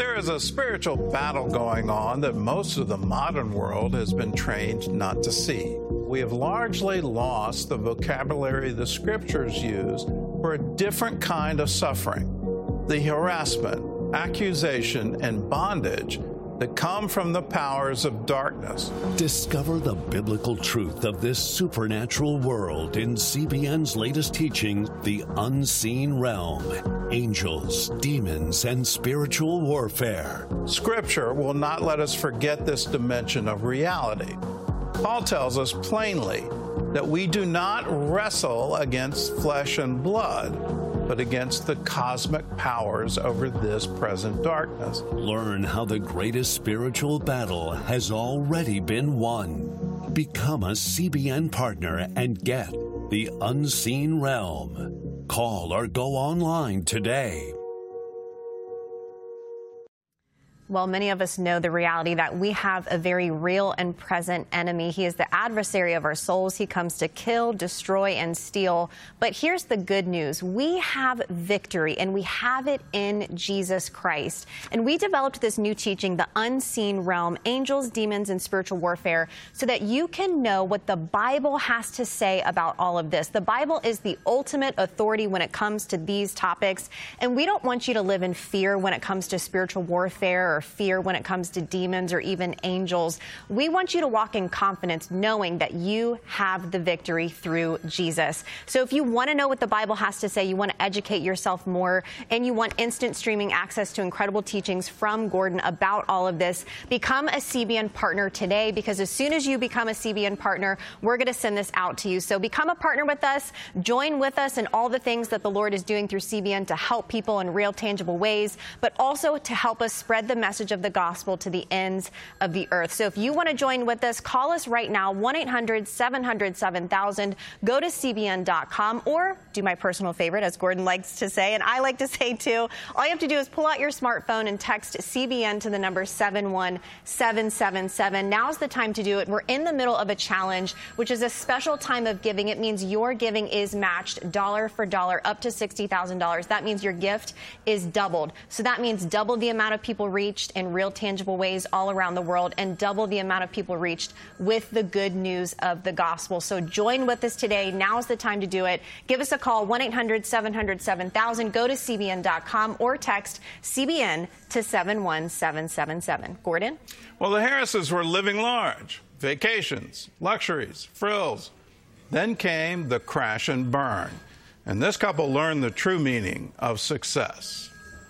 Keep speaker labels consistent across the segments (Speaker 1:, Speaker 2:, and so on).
Speaker 1: There is a spiritual battle going on that most of the modern world has been trained not to see. We have largely lost the vocabulary the scriptures use for a different kind of suffering, the harassment, accusation, and bondage that come from the powers of darkness.
Speaker 2: Discover the biblical truth of this supernatural world in CBN's latest teaching, The Unseen Realm, Angels, Demons, and Spiritual Warfare.
Speaker 1: Scripture will not let us forget this dimension of reality. Paul tells us plainly that we do not wrestle against flesh and blood, but against the cosmic powers over this present darkness.
Speaker 2: Learn how the greatest spiritual battle has already been won. Become a CBN partner and get The Unseen Realm. Call or go online today.
Speaker 3: Well, many of us know the reality that we have a very real and present enemy. He is the adversary of our souls. He comes to kill, destroy, and steal. But here's the good news. We have victory, and we have it in Jesus Christ. And we developed this new teaching, The Unseen Realm, Angels, Demons, and Spiritual Warfare, so that you can know what the Bible has to say about all of this. The Bible is the ultimate authority when it comes to these topics. And we don't want you to live in fear when it comes to spiritual warfare or fear when it comes to demons or even angels. We want you to walk in confidence knowing that you have the victory through Jesus. So if you want to know what the Bible has to say, you want to educate yourself more, and you want instant streaming access to incredible teachings from Gordon about all of this, become a CBN partner today, because as soon as you become a CBN partner, we're going to send this out to you. So become a partner with us, join with us in all the things that the Lord is doing through CBN to help people in real, tangible ways, but also to help us spread the message of the gospel to the ends of the earth. So if you want to join with us, call us right now, 1-800-700-7000. Go to CBN.com, or do my personal favorite, as Gordon likes to say, and I like to say too. All you have to do is pull out your smartphone and text CBN to the number 71777. Now's the time to do it. We're in the middle of a challenge, which is a special time of giving. It means your giving is matched dollar for dollar up to $60,000. That means your gift is doubled. So that means double the amount of people reached in real tangible ways all around the world, and double the amount of people reached with the good news of the gospel. So join with us today. Now's the time to do it. Give us a call, 1-800-700-7000. Go to CBN.com or text CBN to 71777. Gordon?
Speaker 1: Well, the Harrises were living large. Vacations, luxuries, frills. Then came the crash and burn. And this couple learned the true meaning of success.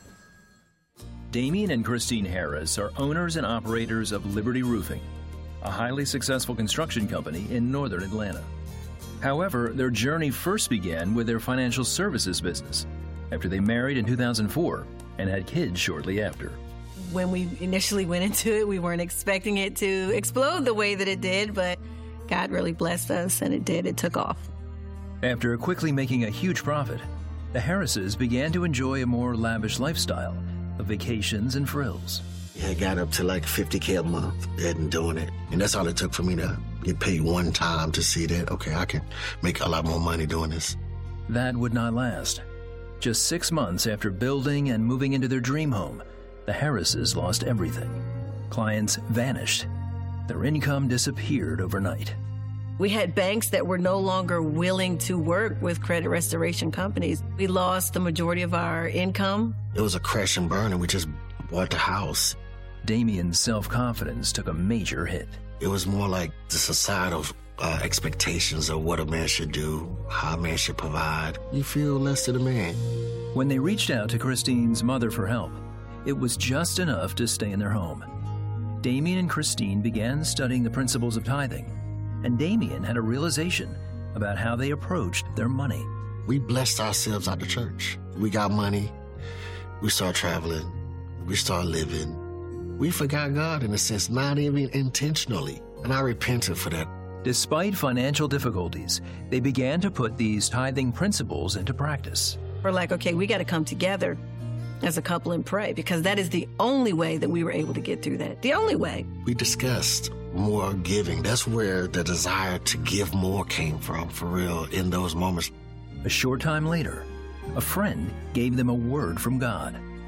Speaker 4: Damien and Christine Harris are owners and operators of Liberty Roofing, a highly successful construction company in northern Atlanta. However, their journey first began with their financial services business after they married in 2004 and had kids shortly after.
Speaker 5: When we initially went into it, we weren't expecting it to explode the way that it did, but God really blessed us, and it did. It took off.
Speaker 4: After quickly making a huge profit, the Harrises began to enjoy a more lavish lifestyle of vacations and frills.
Speaker 6: I got up to like $50K a month and doing it. And that's all it took for me to get paid one time to see that, okay, I can make a lot more money doing this.
Speaker 4: That would not last. Just 6 months after building and moving into their dream home, the Harrises lost everything. Clients vanished. Their income disappeared overnight.
Speaker 5: We had banks that were no longer willing to work with credit restoration companies. We lost the majority of our income.
Speaker 6: It was a crash and burn, and we just bought the house.
Speaker 4: Damien's self-confidence took a major hit.
Speaker 6: It was more like the societal expectations of what a man should do, how a man should provide. You feel less than a man.
Speaker 4: When they reached out to Christine's mother for help, it was just enough to stay in their home. Damien and Christine began studying the principles of tithing, and Damien had a realization about how they approached their money.
Speaker 6: We blessed ourselves out the church. We got money. We started traveling. We started living. We forgot God in a sense, not even intentionally. And I repented for that.
Speaker 4: Despite financial difficulties, they began to put these tithing principles into practice.
Speaker 5: We're like, okay, we got to come together as a couple and pray, because that is the only way that we were able to get through that. The only way.
Speaker 6: We discussed more giving. That's where the desire to give more came from, for real, in those moments.
Speaker 4: A short time later, a friend gave them a word from God.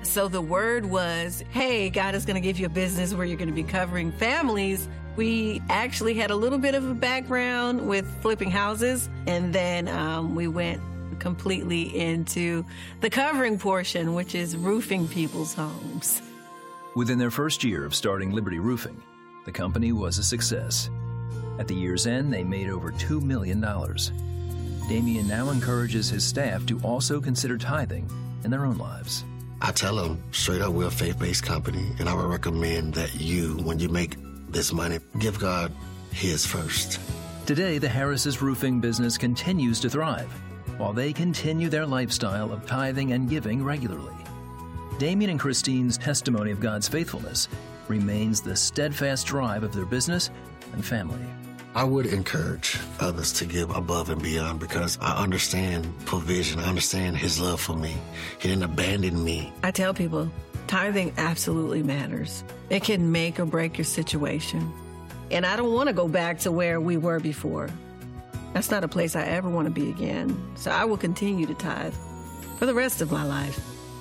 Speaker 5: So the word was, hey, God is going to give you a business where you're going to be covering families. We actually had a little bit of a background with flipping houses, and then we went completely into the covering portion, which is roofing people's homes.
Speaker 4: Within their first year of starting Liberty Roofing, the company was a success. At the year's end, they made over $2 million. Damien now encourages his staff to also consider tithing in their own lives.
Speaker 6: I tell them straight up, we're a faith-based company, and I would recommend that you, when you make this money, give God his first.
Speaker 4: Today, the Harris's roofing business continues to thrive, while they continue their lifestyle of tithing and giving regularly. Damien and Christine's testimony of God's faithfulness remains the steadfast drive of their business and family.
Speaker 6: I would encourage others to give above and beyond because I understand provision. I understand his love for me. He didn't abandon me.
Speaker 5: I tell people, tithing absolutely matters. It can make or break your situation. And I don't want to go back to where we were before. That's not a place I ever want to be again. So I will continue to tithe for the rest of my life.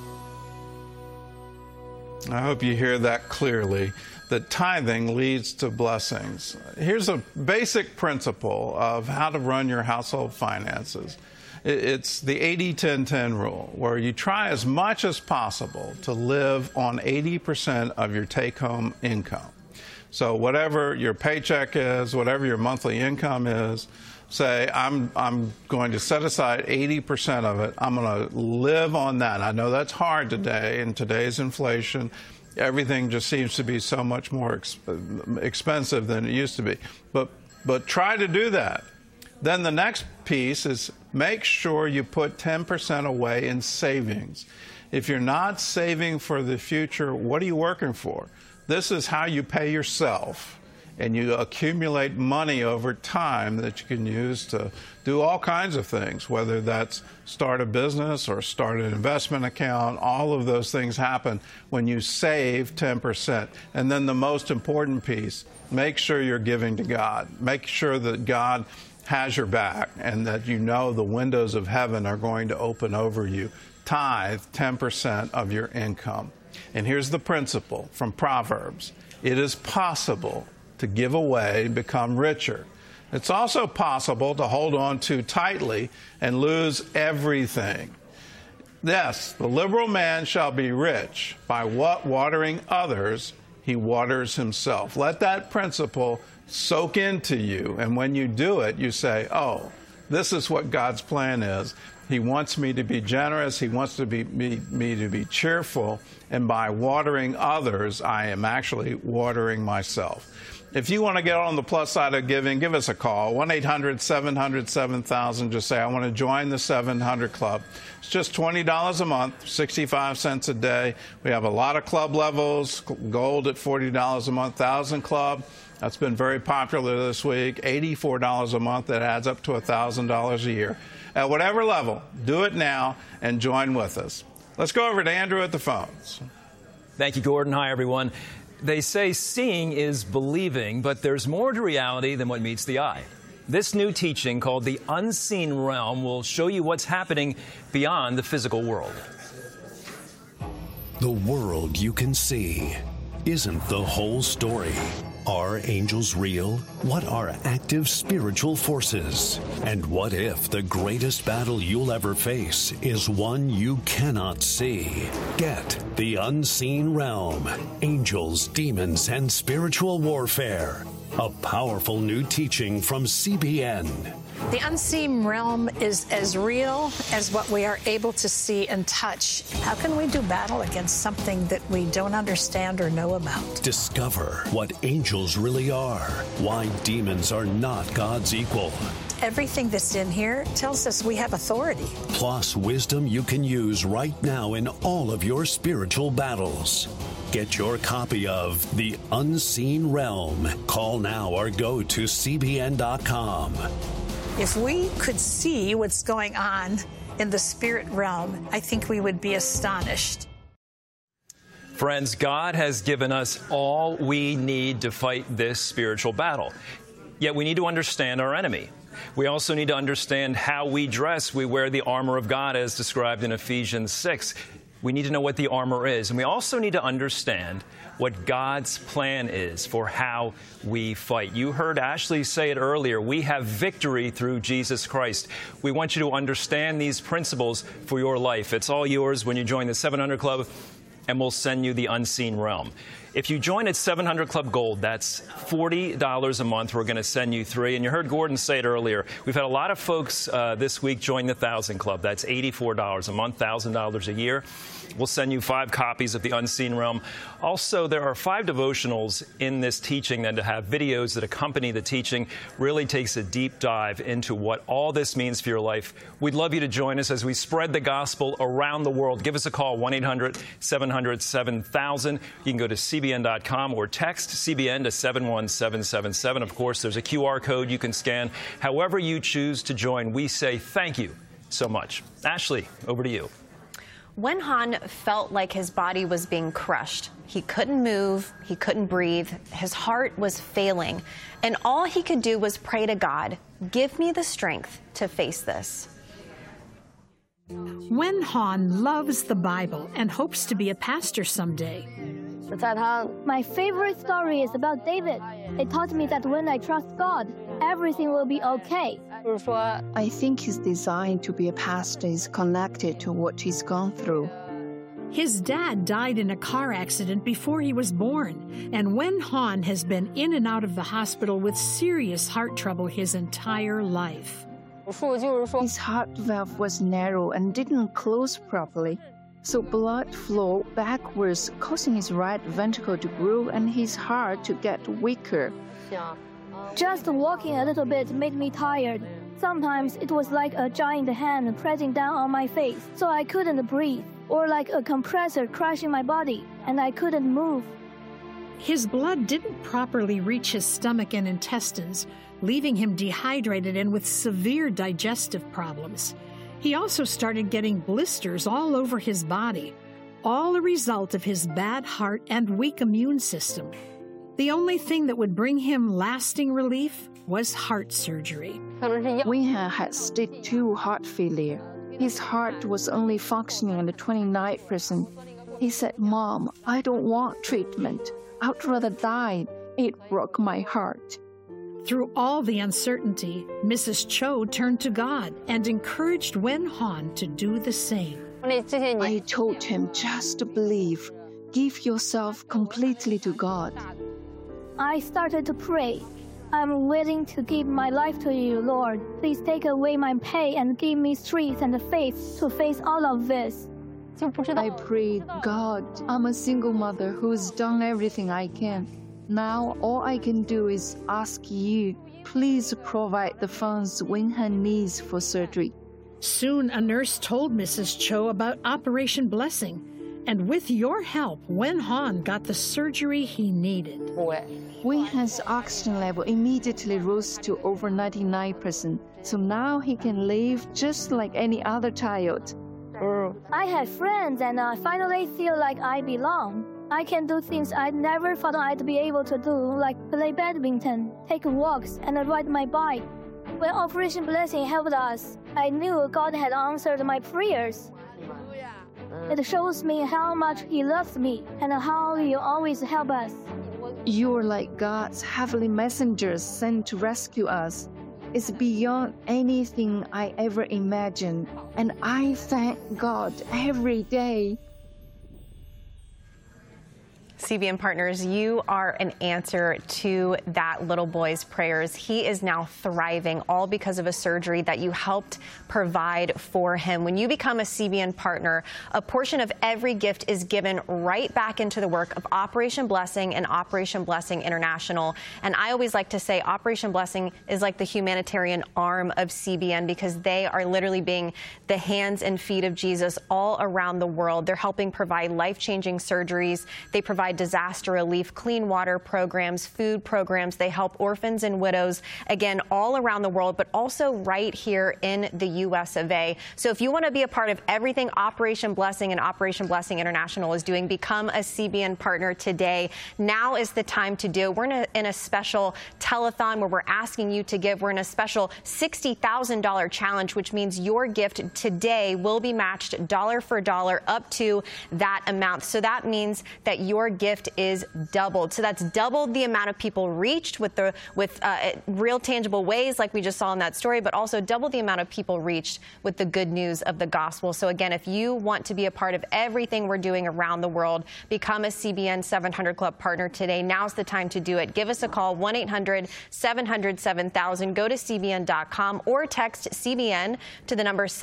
Speaker 1: I hope you hear that clearly, that tithing leads to blessings. Here's a basic principle of how to run your household finances. It's the 80-10-10 rule, where you try as much as possible to live on 80% of your take-home income. So whatever your paycheck is, whatever your monthly income is, say, I'm going to set aside 80% of it. I'm going to live on that. I know that's hard today. In today's inflation, everything just seems to be so much more expensive than it used to be. But try to do that. Then the next piece is make sure you put 10% away in savings. If you're not saving for the future, what are you working for? This is how you pay yourself. And you accumulate money over time that you can use to do all kinds of things, whether that's start a business or start an investment account. All of those things happen when you save 10%. And then the most important piece, make sure you're giving to God. Make sure that God has your back and that you know the windows of heaven are going to open over you. Tithe 10% of your income. And here's the principle from Proverbs. It is possible to give away and become richer. It's also possible to hold on too tightly and lose everything. Yes, the liberal man shall be rich by what watering others he waters himself. Let that principle soak into you, and when you do it, you say, oh, this is what God's plan is. He wants me to be generous. He wants me to be cheerful, and by watering others, I am actually watering myself. If you want to get on the plus side of giving, give us a call, 1-800-700-7000. Just say, I want to join the 700 Club. It's just $20 a month, 65 cents a day. We have a lot of club levels, gold at $40 a month, 1,000 Club. That's been very popular this week, $84 a month. That adds up to $1,000 a year. At whatever level, do it now and join with us. Let's go over to Andrew at the phones.
Speaker 7: Thank you, Gordon. Hi, everyone. They say seeing is believing, but there's more to reality than what meets the eye. This new teaching called The Unseen Realm will show you what's happening beyond the physical world.
Speaker 2: The world you can see isn't the whole story. Are angels real? What are active spiritual forces? And what if the greatest battle you'll ever face is one you cannot see? Get The Unseen Realm, Angels, Demons, and Spiritual Warfare. A powerful new teaching from CBN.
Speaker 8: The unseen realm is as real as what we are able to see and touch. How can we do battle against something that we don't understand or know about?
Speaker 2: Discover what angels really are, why demons are not God's equal.
Speaker 8: Everything that's in here tells us we have authority.
Speaker 2: Plus wisdom you can use right now in all of your spiritual battles. Get your copy of The Unseen Realm. Call now or go to CBN.com.
Speaker 8: If we could see what's going on in the spirit realm, I think we would be astonished.
Speaker 7: Friends, God has given us all we need to fight this spiritual battle. Yet we need to understand our enemy. We also need to understand how we dress. We wear the armor of God as described in Ephesians 6. We need to know what the armor is. And we also need to understand what God's plan is for how we fight. You heard Ashley say it earlier. We have victory through Jesus Christ. We want you to understand these principles for your life. It's all yours when you join the 700 Club, and we'll send you the Unseen Realm. If you join at 700 Club Gold, that's $40 a month. We're going to send you 3. And you heard Gordon say it earlier. We've had a lot of folks this week join the 1,000 Club. That's $84 a month, $1,000 a year. We'll send you 5 copies of the Unseen Realm. Also, there are 5 devotionals in this teaching that have videos that accompany the teaching. Really takes a deep dive into what all this means for your life. We'd love you to join us as we spread the gospel around the world. Give us a call, 1-800-700-7000. You can go to CBN.com or text CBN to 71777. Of course, there's a QR code you can scan. However you choose to join, we say thank you so much. Ashley, over to you.
Speaker 3: Wen Han felt like his body was being crushed. He couldn't move, he couldn't breathe, his heart was failing, and all he could do was pray to God, give me the strength to face this.
Speaker 8: Wen Han loves the Bible and hopes to be a pastor someday.
Speaker 9: My favorite story is about David. It taught me that when I trust God, everything will be okay.
Speaker 10: I think his desire to be a pastor is connected to what he's gone through.
Speaker 8: His dad died in a car accident before he was born, and Wen Han has been in and out of the hospital with serious heart trouble his entire life.
Speaker 10: His heart valve was narrow and didn't close properly, so blood flowed backwards, causing his right ventricle to grow and his heart to get weaker.
Speaker 9: Just walking a little bit made me tired. Sometimes it was like a giant hand pressing down on my face, so I couldn't breathe, or like a compressor crushing my body, and I couldn't move.
Speaker 8: His blood didn't properly reach his stomach and intestines, leaving him dehydrated and with severe digestive problems. He also started getting blisters all over his body, all a result of his bad heart and weak immune system. The only thing that would bring him lasting relief was heart surgery.
Speaker 10: Wen Han had stage 2 heart failure. His heart was only functioning at 29%. He said, "Mom, I don't want treatment. I'd rather die." It broke my heart.
Speaker 8: Through all the uncertainty, Mrs. Cho turned to God and encouraged Wen Han to do the same.
Speaker 10: I told him just to believe. Give yourself completely to God.
Speaker 9: I started to pray. I'm willing to give my life to you, Lord. Please take away my pain and give me strength and faith to face all of this.
Speaker 10: I prayed, God, I'm a single mother who's done everything I can. Now all I can do is ask you, please provide the funds Wen Han needs for surgery.
Speaker 8: Soon a nurse told Mrs. Cho about Operation Blessing, and with your help, Wen Han got the surgery he needed.
Speaker 10: Wen Han's oxygen level immediately rose to over 99%, so now he can live just like any other child.
Speaker 9: I had friends and I finally feel like I belong. I can do things I never thought I'd be able to do, like play badminton, take walks, and ride my bike. When Operation Blessing helped us, I knew God had answered my prayers. It shows me how much He loves me and how He always helps us.
Speaker 10: You're like God's heavenly messengers sent to rescue us. It's beyond anything I ever imagined, and I thank God every day.
Speaker 3: CBN Partners, you are an answer to that little boy's prayers. He is now thriving, all because of a surgery that you helped provide for him. When you become a CBN partner, a portion of every gift is given right back into the work of Operation Blessing and Operation Blessing International. And I always like to say Operation Blessing is like the humanitarian arm of CBN, because they are literally being the hands and feet of Jesus all around the world. They're helping provide life-changing surgeries. They provide provide disaster relief, clean water programs, food programs. They help orphans and widows, again, all around the world, but also right here in the U.S. of A. So if you want to be a part of everything Operation Blessing and Operation Blessing International is doing, become a CBN partner today. Now is the time to do. We're in a special telethon where we're asking you to give. We're in a special $60,000 challenge, which means your gift today will be matched dollar for dollar up to that amount. So that means that your gift is doubled. So that's doubled the amount of people reached with real tangible ways like we just saw in that story, but also double the amount of people reached with the good news of the gospel. So again, if you want to be a part of everything we're doing around the world, become a CBN 700 Club partner today. Now's the time to do it. Give us a call, 1-800-700-7000. Go to CBN.com or text CBN to the number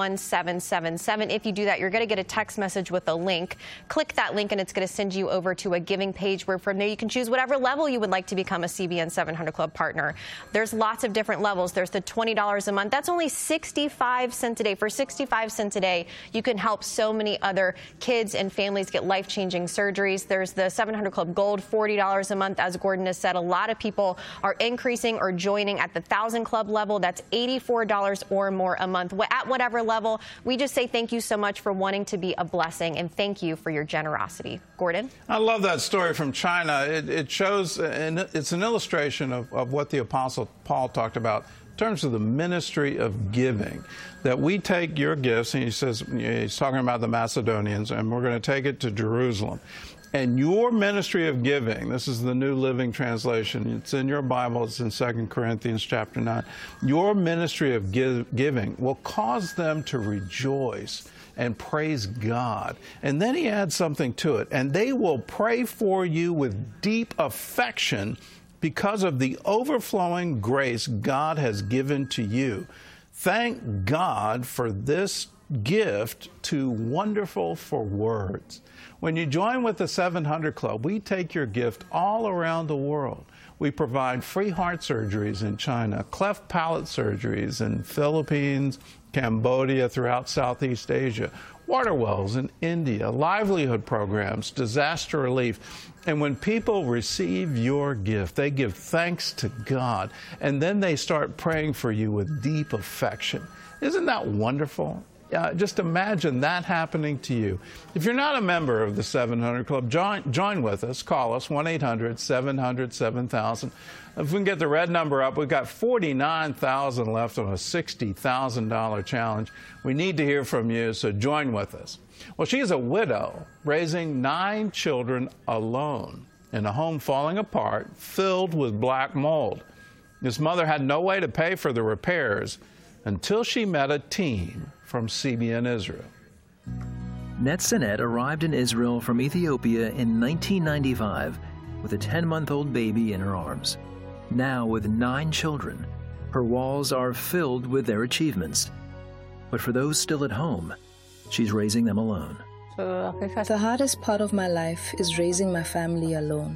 Speaker 3: 71777. If you do that, you're going to get a text message with a link. Click that link and it's going to send you over to a giving page where from there you can choose whatever level you would like to become a CBN 700 Club partner. There's lots of different levels. There's the $20 a month. That's only 65 cents a day. For 65 cents a day, you can help so many other kids and families get life-changing surgeries. There's the 700 Club Gold, $40 a month. As Gordon has said, a lot of people are increasing or joining at the 1,000 Club level. That's $84 or more a month. At whatever level, we just say thank you so much for wanting to be a blessing, and thank you for your generosity. Gordon?
Speaker 1: I love that story from China. It shows, and it's an illustration of what the Apostle Paul talked about in terms of the ministry of giving, that we take your gifts, and he's talking about the Macedonians, and we're going to take it to Jerusalem. And your ministry of giving, this is the New Living Translation, it's in your Bible, it's in 2 Corinthians chapter 9. Your ministry of giving will cause them to rejoice and praise God. And then he adds something to it. And they will pray for you with deep affection because of the overflowing grace God has given to you. Thank God for this gift too wonderful for words. When you join with the 700 Club, we take your gift all around the world. We provide free heart surgeries in China, cleft palate surgeries in Philippines, Cambodia, throughout Southeast Asia, water wells in India, livelihood programs, disaster relief. And when people receive your gift, they give thanks to God, and then they start praying for you with deep affection. Isn't that wonderful? Just imagine that happening to you. If you're not a member of the 700 Club, join with us. Call us, 1-800-700-7000. If we can get the red number up, we've got $49,000 left on a $60,000 challenge. We need to hear from you, so join with us. Well, she's a widow raising 9 children alone in a home falling apart, filled with black mold. This mother had no way to pay for the repairs until she met a team from CBN Israel.
Speaker 4: Netzanet arrived in Israel from Ethiopia in 1995 with a 10-month-old baby in her arms. Now, with 9 children, her walls are filled with their achievements. But for those still at home, she's raising them alone.
Speaker 11: The hardest part of my life is raising my family alone.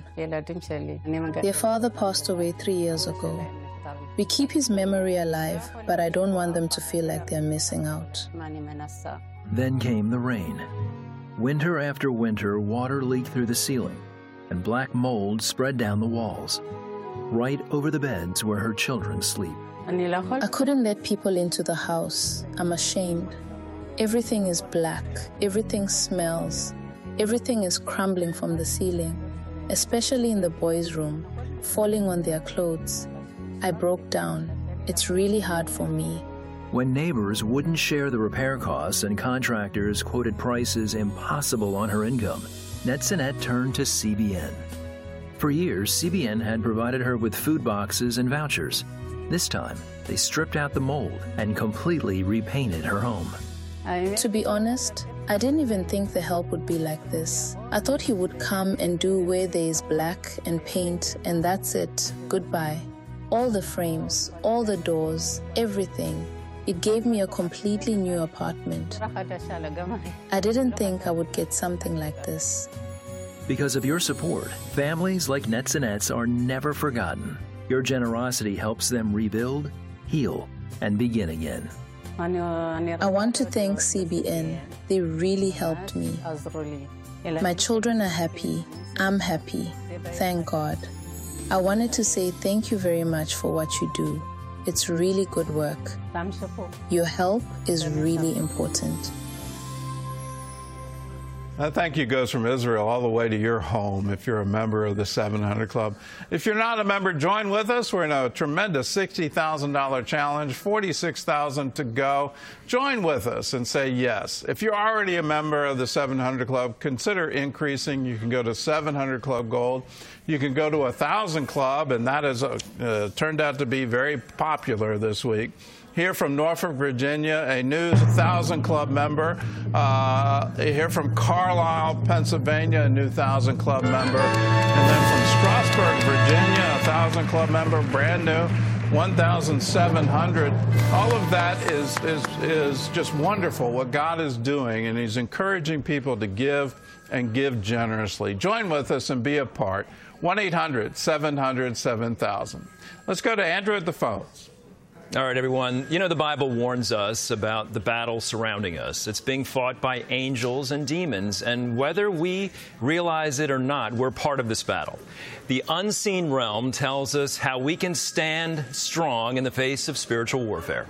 Speaker 11: Their father passed away 3 years ago. We keep his memory alive, but I don't want them to feel like they're missing out.
Speaker 4: Then came the rain. Winter after winter, water leaked through the ceiling, and black mold spread down the walls, right over the beds where her children sleep.
Speaker 11: I couldn't let people into the house. I'm ashamed. Everything is black. Everything smells. Everything is crumbling from the ceiling, especially in the boys' room, falling on their clothes. I broke down. It's really hard for me.
Speaker 4: When neighbors wouldn't share the repair costs and contractors quoted prices impossible on her income, Netzanet turned to CBN. For years, CBN had provided her with food boxes and vouchers. This time, they stripped out the mold and completely repainted her home.
Speaker 11: To be honest, I didn't even think the help would be like this. I thought he would come and do where there is black and paint, and that's it. Goodbye. All the frames, all the doors, everything. It gave me a completely new apartment. I didn't think I would get something like this.
Speaker 4: Because of your support, families like Netzanet's are never forgotten. Your generosity helps them rebuild, heal, and begin again.
Speaker 11: I want to thank CBN. They really helped me. My children are happy. I'm happy. Thank God. I wanted to say thank you very much for what you do. It's really good work. Your help is really important.
Speaker 1: That thank you goes from Israel all the way to your home if you're a member of the 700 Club. If you're not a member, join with us. We're in a tremendous $60,000 challenge, $46,000 to go. Join with us and say yes. If you're already a member of the 700 Club, consider increasing. You can go to 700 Club Gold. You can go to 1,000 Club, and that has turned out to be very popular this week. Here from Norfolk, Virginia, a new 1,000 Club member. Here from Carlisle, Pennsylvania, a new 1,000 Club member. And then from Strasburg, Virginia, a 1,000 Club member, brand new, 1,700. All of that is just wonderful what God is doing, and He's encouraging people to give and give generously. Join with us and be a part. 1-800-700-7000. Let's go to Andrew at the phones.
Speaker 7: All right, everyone. You know, the Bible warns us about the battle surrounding us. It's being fought by angels and demons, and whether we realize it or not, we're part of this battle. The unseen realm tells us how we can stand strong in the face of spiritual warfare.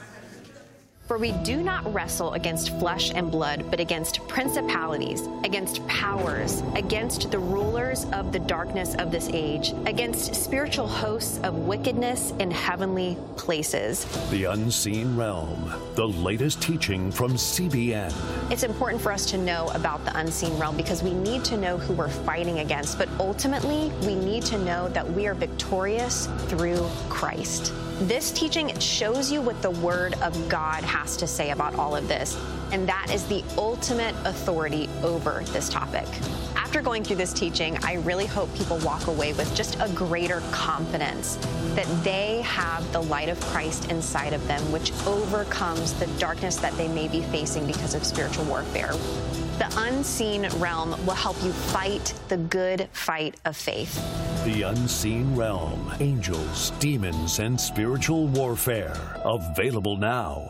Speaker 3: For we do not wrestle against flesh and blood, but against principalities, against powers, against the rulers of the darkness of this age, against spiritual hosts of wickedness in heavenly places.
Speaker 2: The Unseen Realm, the latest teaching from CBN.
Speaker 3: It's important for us to know about the unseen realm because we need to know who we're fighting against, but ultimately we need to know that we are victorious through Christ. This teaching shows you what the Word of God has to say about all of this, and that is the ultimate authority over this topic. After going through this teaching, I really hope people walk away with just a greater confidence that they have the light of Christ inside of them, which overcomes the darkness that they may be facing because of spiritual warfare. The unseen realm will help you fight the good fight of faith.
Speaker 2: The Unseen Realm, angels, demons, and spiritual warfare. Available now.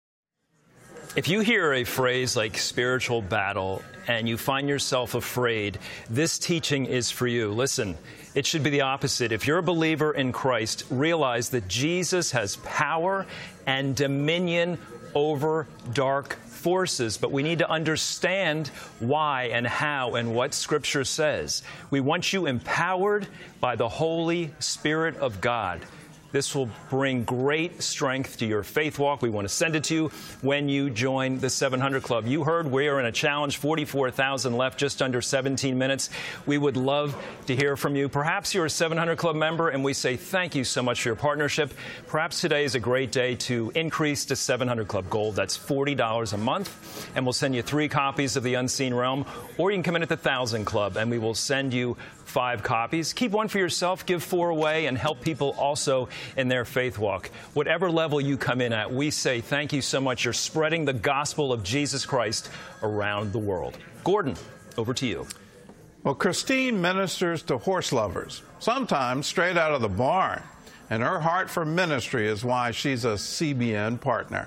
Speaker 7: If you hear a phrase like spiritual battle and you find yourself afraid, this teaching is for you. Listen, it should be the opposite. If you're a believer in Christ, realize that Jesus has power and dominion over dark forces, but we need to understand why and how and what Scripture says. We want you empowered by the Holy Spirit of God. This will bring great strength to your faith walk. We want to send it to you when you join the 700 Club. You heard we are in a challenge, 44,000 left, just under 17 minutes. We would love to hear from you. Perhaps you're a 700 Club member, and we say thank you so much for your partnership. Perhaps today is a great day to increase to 700 Club Gold. That's $40 a month, and we'll send you 3 copies of The Unseen Realm, or you can come in at the 1,000 Club, and we will send you 5 copies. Keep 1 for yourself, give 4 away, and help people also in their faith walk. Whatever level you come in at, we say thank you so much. You're spreading the gospel of Jesus Christ around the world. Gordon, over to you.
Speaker 1: Well, Christine ministers to horse lovers, sometimes straight out of the barn, and her heart for ministry is why she's a CBN partner.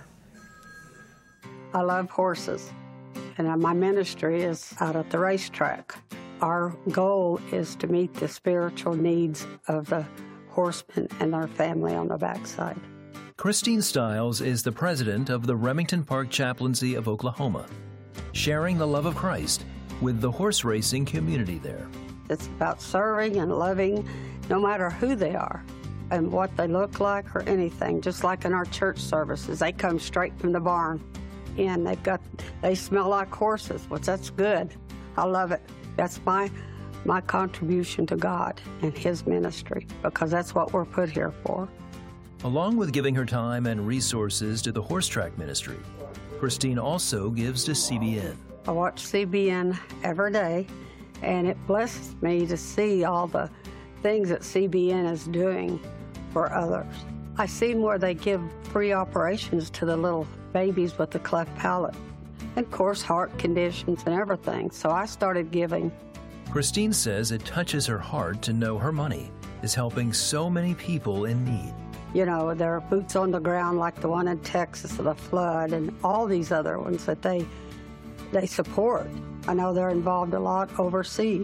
Speaker 12: I love horses, and my ministry is out at the racetrack. Our goal is to meet the spiritual needs of the horsemen and their family on the backside.
Speaker 4: Christine Stiles is the president of the Remington Park Chaplaincy of Oklahoma, sharing the love of Christ with the horse racing community there.
Speaker 12: It's about serving and loving no matter who they are and what they look like or anything. Just like in our church services, they come straight from the barn and they smell like horses, which that's good. I love it. That's my contribution to God and His ministry, because that's what we're put here for.
Speaker 4: Along with giving her time and resources to the horse track ministry, Christine also gives to CBN.
Speaker 12: I watch CBN every day, and it blesses me to see all the things that CBN is doing for others. I see where they give free operations to the little babies with the cleft palate, and of course heart conditions and everything, so I started giving.
Speaker 4: Christine says it touches her heart to know her money is helping so many people in need.
Speaker 12: You know, there are boots on the ground like the one in Texas, the flood, and all these other ones that they support. I know they're involved a lot overseas.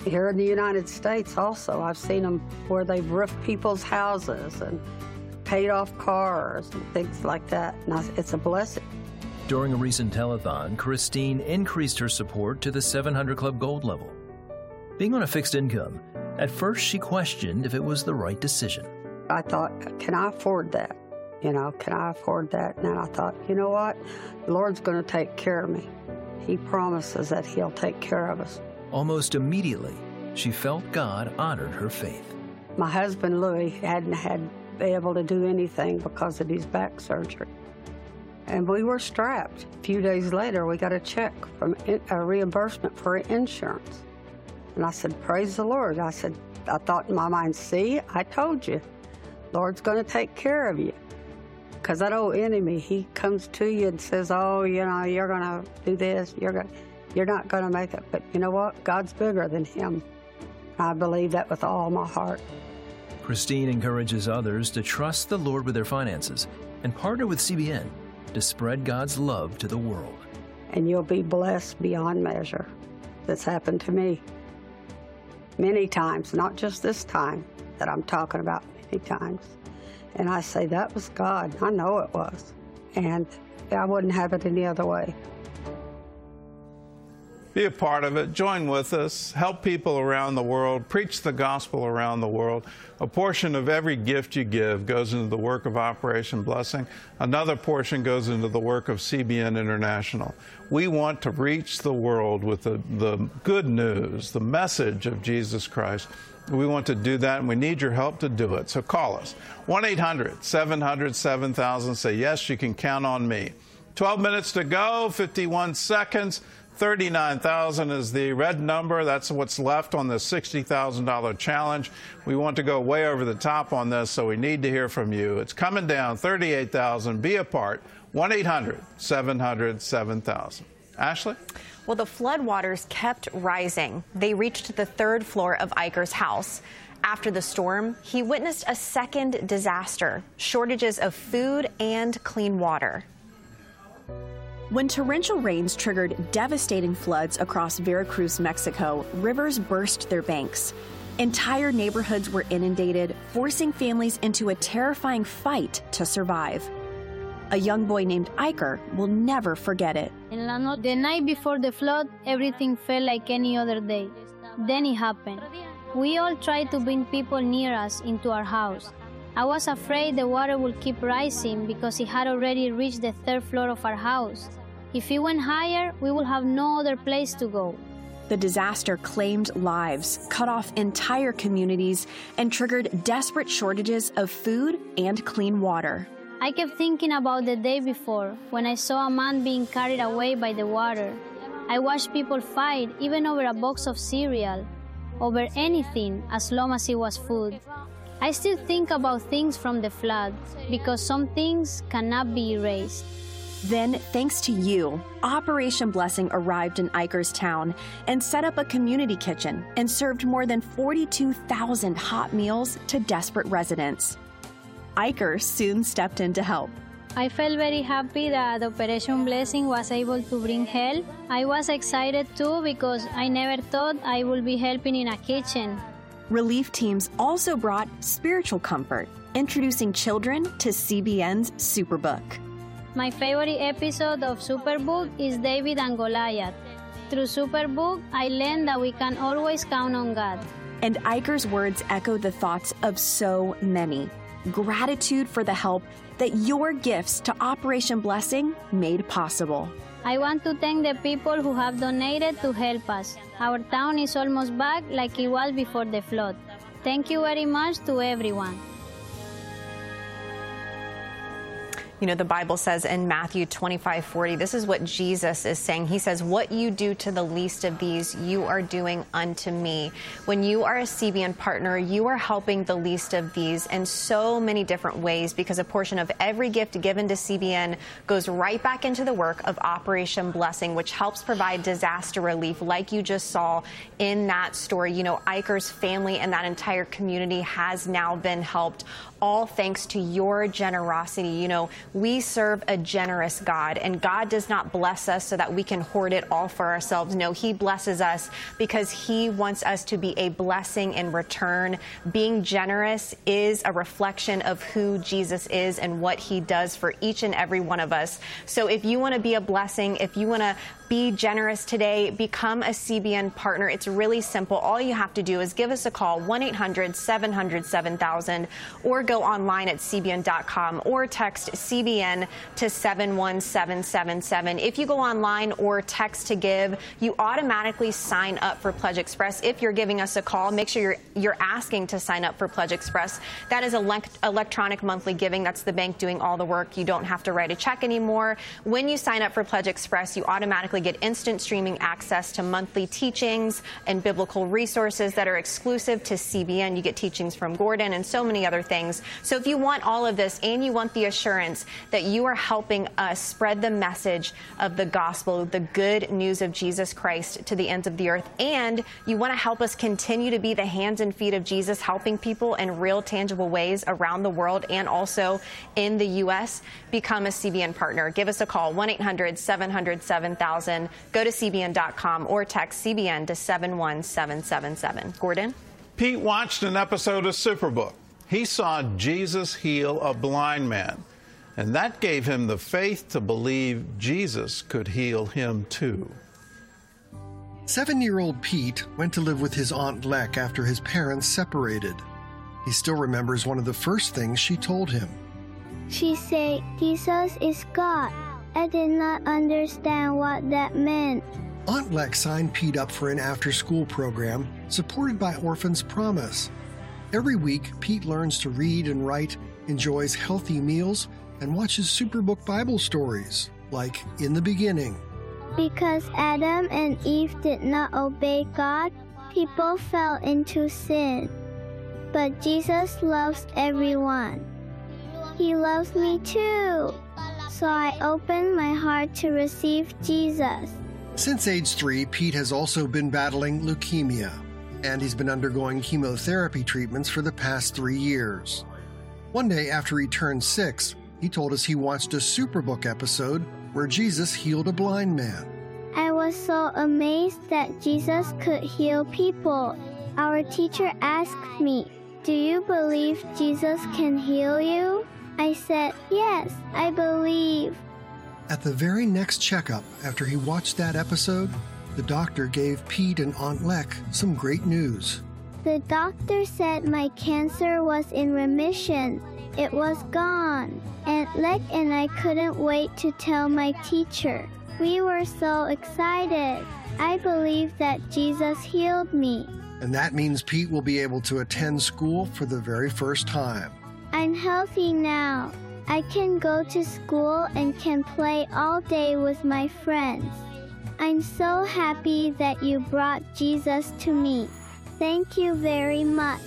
Speaker 12: Here in the United States also, I've seen them where they've roofed people's houses and paid off cars and things like that. And it's a blessing.
Speaker 4: During a recent telethon, Christine increased her support to the 700 Club Gold level. Being on a fixed income, at first she questioned if it was the right decision.
Speaker 12: I thought, can I afford that? Can I afford that? And then I thought, you know what? The Lord's going to take care of me. He promises that He'll take care of us.
Speaker 4: Almost immediately, she felt God honored her faith.
Speaker 12: My husband, Louis, hadn't been able to do anything because of his back surgery. And we were strapped. A few days later, we got a check from a reimbursement for insurance. And I said, praise the Lord. I thought in my mind, see, I told you, Lord's going to take care of you. Because that old enemy, he comes to you and says, oh, you're going to do this, you're not going to make it. But you know what? God's bigger than him. I believe that with all my heart.
Speaker 4: Christine encourages others to trust the Lord with their finances and partner with CBN to spread God's love to the world.
Speaker 12: And you'll be blessed beyond measure. That's happened to me many times, not just this time that I'm talking about, many times. And I say, that was God. I know it was. And I wouldn't have it any other way.
Speaker 1: Be a part of it. Join with us. Help people around the world. Preach the gospel around the world. A portion of every gift you give goes into the work of Operation Blessing. Another portion goes into the work of CBN International. We want to reach the world with the good news, the message of Jesus Christ. We want to do that, and we need your help to do it. So call us. 1-800-700-7000. Say, yes, you can count on me. 12 minutes to go, 51 seconds. 39,000 is the red number. That's what's left on the $60,000 challenge. We want to go way over the top on this, so we need to hear from you. It's coming down, 38,000. Be a part. 1-800-700-7000. Ashley?
Speaker 3: Well, the floodwaters kept rising. They reached the third floor of Iker's house. After the storm, he witnessed a second disaster, shortages of food and clean water.
Speaker 13: When torrential rains triggered devastating floods across Veracruz, Mexico, rivers burst their banks. Entire neighborhoods were inundated, forcing families into a terrifying fight to survive. A young boy named Iker will never forget it.
Speaker 9: The night before the flood, everything felt like any other day. Then it happened. We all tried to bring people near us into our house. I was afraid the water would keep rising because it had already reached the third floor of our house. If it went higher, we would have no other place to go.
Speaker 13: The disaster claimed lives, cut off entire communities, and triggered desperate shortages of food and clean water.
Speaker 9: I kept thinking about the day before, when I saw a man being carried away by the water. I watched people fight, even over a box of cereal, over anything as long as it was food. I still think about things from the flood, because some things cannot be erased.
Speaker 13: Then, thanks to you, Operation Blessing arrived in Iker's town and set up a community kitchen and served more than 42,000 hot meals to desperate residents. Iker soon stepped in to help.
Speaker 9: I felt very happy that Operation Blessing was able to bring help. I was excited too because I never thought I would be helping in a kitchen.
Speaker 13: Relief teams also brought spiritual comfort, introducing children to CBN's Superbook.
Speaker 9: My favorite episode of Superbook is David and Goliath. Through Superbook, I learned that we can always count on God.
Speaker 13: And Iker's words echo the thoughts of so many. Gratitude for the help that your gifts to Operation Blessing made possible.
Speaker 9: I want to thank the people who have donated to help us. Our town is almost back like it was before the flood. Thank you very much to everyone.
Speaker 3: You know, the Bible says in Matthew 25:40, this is what Jesus is saying. He says, what you do to the least of these, you are doing unto me. When you are a CBN partner, you are helping the least of these in so many different ways, because a portion of every gift given to CBN goes right back into the work of Operation Blessing, which helps provide disaster relief like you just saw in that story. You know, Iker's family and that entire community has now been helped. all thanks to your generosity. You know, we serve a generous God, and God does not bless us so that we can hoard it all for ourselves. No, he blesses us because he wants us to be a blessing in return. Being generous is a reflection of who Jesus is and what he does for each and every one of us. So if you want to be a blessing, if you want to be generous today, become a CBN partner. It's really simple. All you have to do is give us a call, 1-800-700-7000, or go online at cbn.com or text CBN to 71777. If you go online or text to give, you automatically sign up for Pledge Express. If you're giving us a call, make sure you're asking to sign up for Pledge Express. That is electronic monthly giving. That's the bank doing all the work. You don't have to write a check anymore. When you sign up for Pledge Express, you automatically get instant streaming access to monthly teachings and biblical resources that are exclusive to CBN. You get teachings from Gordon and so many other things. So if you want all of this and you want the assurance that you are helping us spread the message of the gospel, the good news of Jesus Christ to the ends of the earth, and you want to help us continue to be the hands and feet of Jesus, helping people in real, tangible ways around the world and also in the U.S., become a CBN partner. Give us a call, 1-800-700-7000. Go to cbn.com or text CBN to 71777. Gordon?
Speaker 1: Pete watched an episode of Superbook. He saw Jesus heal a blind man, and that gave him the faith to believe Jesus could heal him too.
Speaker 14: 7-year-old Pete went to live with his Aunt Lek after his parents separated. He still remembers one of the first things she told him.
Speaker 9: She said, Jesus is God. I did not understand what that meant.
Speaker 14: Aunt Lek signed Pete up for an after-school program supported by Orphans Promise. Every week, Pete learns to read and write, enjoys healthy meals, and watches Superbook Bible stories, like In the Beginning.
Speaker 9: Because Adam and Eve did not obey God, people fell into sin. But Jesus loves everyone. He loves me too. So I opened my heart to receive Jesus.
Speaker 14: Since age 3, Pete has also been battling leukemia, and he's been undergoing chemotherapy treatments for the past 3 years. One day after he turned 6, he told us he watched a Superbook episode where Jesus healed a blind man.
Speaker 9: I was so amazed that Jesus could heal people. Our teacher asked me, "Do you believe Jesus can heal you?" I said, "Yes, I believe."
Speaker 14: At the very next checkup after he watched that episode, the doctor gave Pete and Aunt Lek some great news.
Speaker 9: The doctor said my cancer was in remission. It was gone. Aunt Lek and I couldn't wait to tell my teacher. We were so excited. I believe that Jesus healed me.
Speaker 14: And that means Pete will be able to attend school for the very first time.
Speaker 9: I'm healthy now. I can go to school and can play all day with my friends. I'm so happy that you brought Jesus to me. Thank you very much.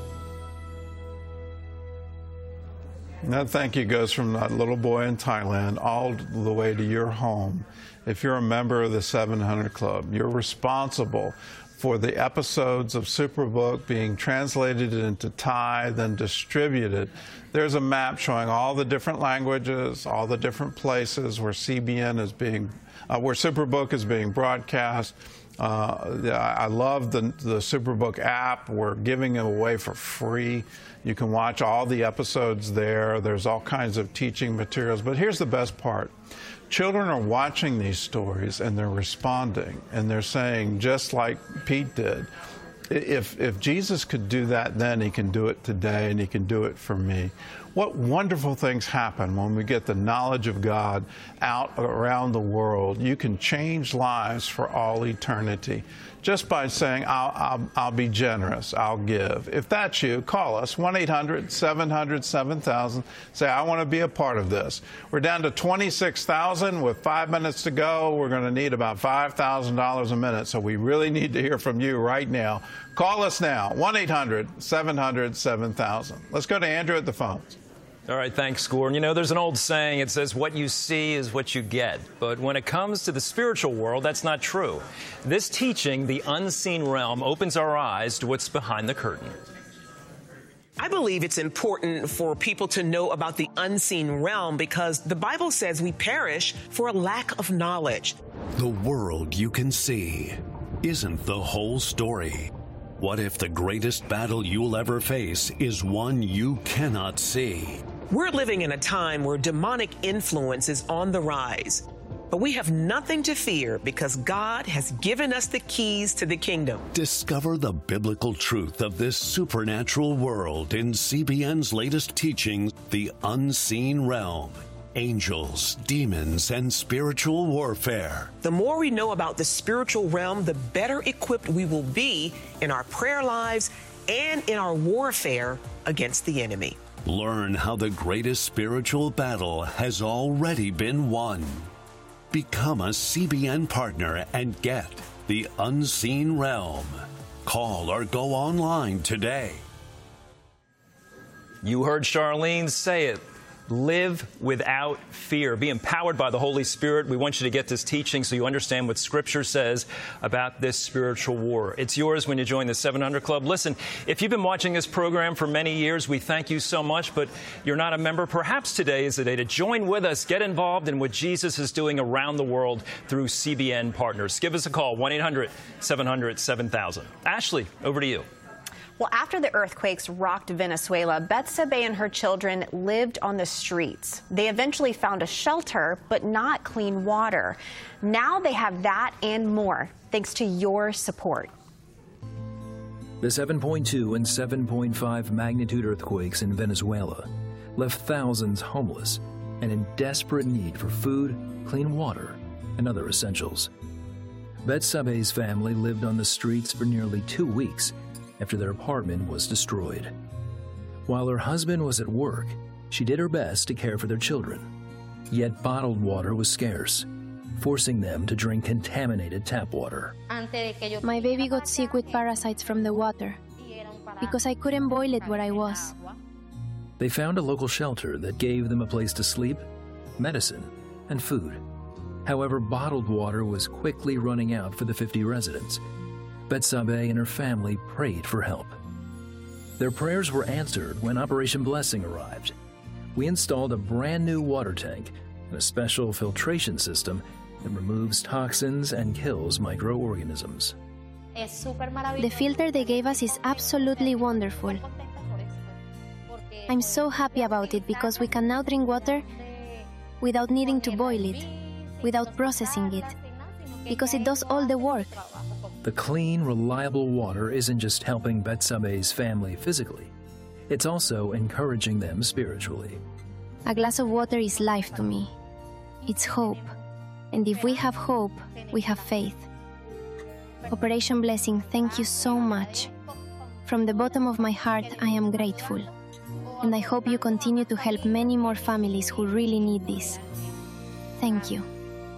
Speaker 1: That thank you goes from that little boy in Thailand all the way to your home. If you're a member of the 700 Club, you're responsible for the episodes of Superbook being translated into Thai, then distributed. There's a map showing all the different languages, all the different places where CBN is being, where Superbook is being broadcast. I love the Superbook app. We're giving it away for free. You can watch all the episodes there. There's all kinds of teaching materials. But here's the best part. Children are watching these stories and they're responding and they're saying, just like Pete did, if Jesus could do that then, he can do it today and he can do it for me. What wonderful things happen when we get the knowledge of God out around the world. You can change lives for all eternity just by saying, I'll be generous, I'll give. If that's you, call us, 1-800-700-7000. Say, I want to be a part of this. We're down to 26,000 with 5 minutes to go. We're going to need about $5,000 a minute, so we really need to hear from you right now. Call us now, 1-800-700-7000. Let's go to Andrew at the phones.
Speaker 7: All right, thanks, Gordon. You know, there's an old saying, it says, what you see is what you get. But when it comes to the spiritual world, that's not true. This teaching, The Unseen Realm, opens our eyes to what's behind the curtain.
Speaker 15: I believe it's important for people to know about the unseen realm because the Bible says we perish for a lack of knowledge.
Speaker 2: The world you can see isn't the whole story. What if the greatest battle you'll ever face is one you cannot see?
Speaker 15: We're living in a time where demonic influence is on the rise. But we have nothing to fear because God has given us the keys to the kingdom.
Speaker 2: Discover the biblical truth of this supernatural world in CBN's latest teaching, The Unseen Realm. Angels, demons, and spiritual warfare.
Speaker 15: The more we know about the spiritual realm, the better equipped we will be in our prayer lives and in our warfare against the enemy.
Speaker 2: Learn how the greatest spiritual battle has already been won. Become a CBN partner and get The Unseen Realm. Call or go online today.
Speaker 7: You heard Charlene say it. Live without fear. Be empowered by the Holy Spirit. We want you to get this teaching so you understand what Scripture says about this spiritual war. It's yours when you join the 700 Club. Listen, if you've been watching this program for many years, we thank you so much, but you're not a member. Perhaps today is the day to join with us. Get involved in what Jesus is doing around the world through CBN Partners. Give us a call, 1-800-700-7000. Ashley, over to you.
Speaker 3: Well, after the earthquakes rocked Venezuela, Betsabe and her children lived on the streets. They eventually found a shelter, but not clean water. Now they have that and more, thanks to your support.
Speaker 4: The 7.2 and 7.5 magnitude earthquakes in Venezuela left thousands homeless and in desperate need for food, clean water, and other essentials. Betsabe's family lived on the streets for nearly 2 weeks after their apartment was destroyed. While her husband was at work, she did her best to care for their children. Yet bottled water was scarce, forcing them to drink contaminated tap water.
Speaker 16: My baby got sick with parasites from the water because I couldn't boil it where I was.
Speaker 4: They found a local shelter that gave them a place to sleep, medicine, and food. However, bottled water was quickly running out for the 50 residents. Betsabe and her family prayed for help. Their prayers were answered when Operation Blessing arrived. We installed a brand new water tank and a special filtration system that removes toxins and kills microorganisms.
Speaker 16: The filter they gave us is absolutely wonderful. I'm so happy about it because we can now drink water without needing to boil it, without processing it, because it does all the work.
Speaker 4: The clean, reliable water isn't just helping Betsabe's family physically, it's also encouraging them spiritually.
Speaker 16: A glass of water is life to me. It's hope. And if we have hope, we have faith. Operation Blessing, thank you so much. From the bottom of my heart, I am grateful. And I hope you continue to help many more families who really need this. Thank you.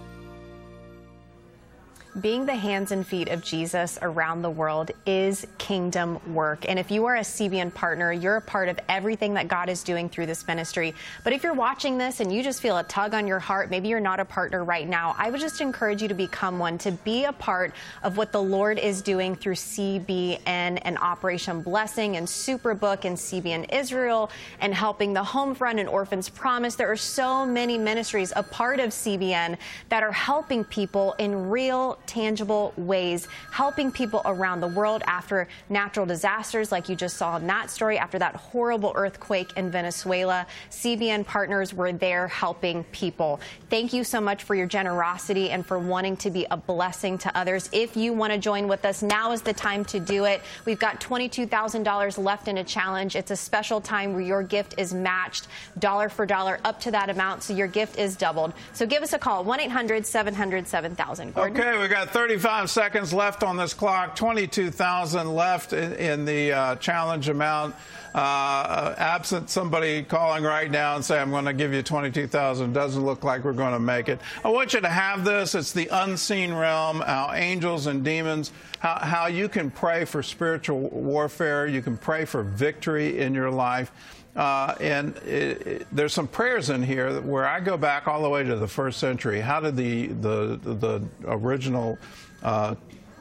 Speaker 3: Being the hands and feet of Jesus around the world is kingdom work. And if you are a CBN partner, you're a part of everything that God is doing through this ministry. But if you're watching this and you just feel a tug on your heart, maybe you're not a partner right now, I would just encourage you to become one, to be a part of what the Lord is doing through CBN and Operation Blessing and Superbook and CBN Israel and helping the Homefront and Orphans Promise. There are so many ministries a part of CBN that are helping people in real, tangible ways, helping people around the world after natural disasters like you just saw in that story, after that horrible earthquake in Venezuela. CBN partners were there helping people. Thank you so much for your generosity and for wanting to be a blessing to others. If you want to join with us, now is the time to do it. We've got $22,000 left in a challenge. It's a special time where your gift is matched dollar for dollar up to that amount, so your gift is doubled. So give us a call, 1-800-700-7000. Gordon?
Speaker 1: Okay, we got 35 seconds left on this clock, 22,000 left in the challenge amount. Absent somebody calling right now and say, I'm going to give you 22,000, doesn't look like we're going to make it. I want you to have this. It's the unseen realm, how angels and demons, how you can pray for spiritual warfare. You can pray for victory in your life. There's some prayers in here where I go back all the way to the 1st century. How did the original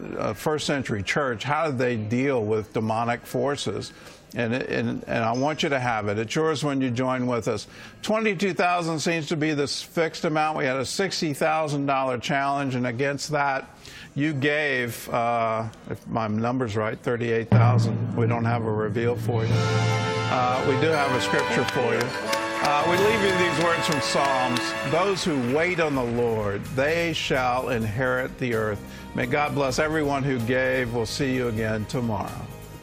Speaker 1: first century church, how did they deal with demonic forces? And I want you to have it. It's yours when you join with us. $22,000 seems to be this fixed amount. We had a $60,000 challenge, and against that, you gave, if my number's right, $38,000. We don't have a reveal for you. We do have a scripture for you. We leave you these words from Psalms. Those who wait on the Lord, they shall inherit the earth. May God bless everyone who gave. We'll see you again tomorrow.